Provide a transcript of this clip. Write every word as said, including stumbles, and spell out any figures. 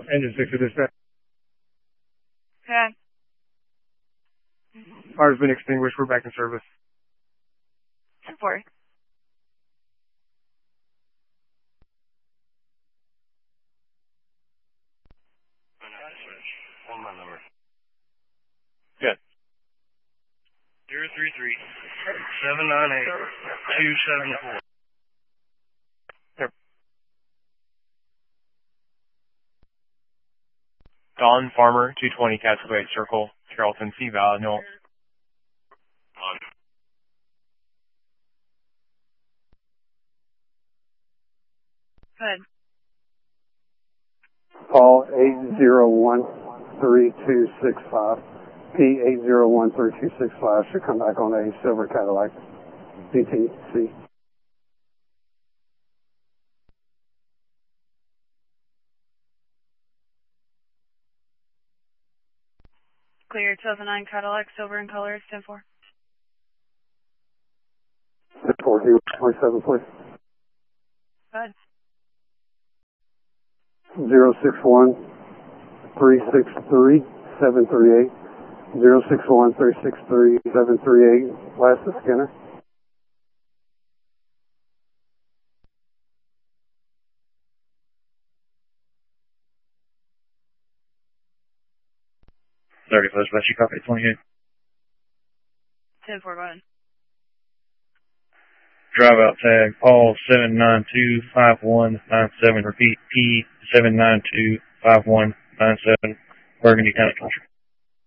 Engine six to dispatch. Okay. Fire's been extinguished. We're back in service. ten four. One my number. Good. Zero three three seven nine eight two seven four. Don Farmer, two twenty Cascade Circle, Carrollton, Sea Valley, North. On. Good. Call eight zero one three two six five. P eight zero one three two six five should come back on a silver Cadillac D T C. Clear two thousand nine Cadillac, silver in colors, ten four. ten four, twenty-seven, please. Good. zero six one three six three seven three eight. zero six one three six three seven three eight. Last is Skinner. thirty-first, West Chicago, twenty-eight. ten four, go ahead. Drive out tag, Paul seven nine two five one nine seven. Repeat, P seven nine two five one nine seven. Burgundy County Country.